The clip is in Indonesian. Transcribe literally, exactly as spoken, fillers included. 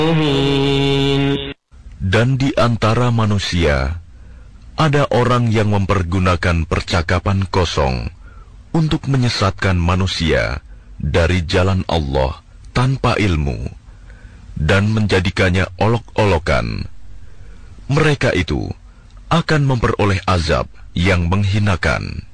Dan di antara manusia ada orang yang mempergunakan percakapan kosong untuk menyesatkan manusia dari jalan Allah tanpa ilmu dan menjadikannya olok-olokan. Mereka itu akan memperoleh azab yang menghinakan.